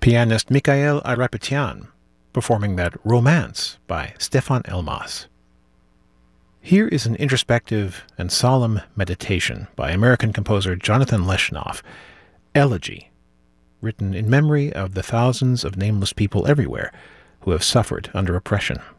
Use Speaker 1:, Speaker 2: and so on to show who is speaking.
Speaker 1: pianist Mikhail Ayrapetyyan, performing that Romance by Stefan Elmas. Here is an introspective and solemn meditation by American composer Jonathan Leshnoff, Elegy, written in memory of the thousands of nameless people everywhere who have suffered under oppression.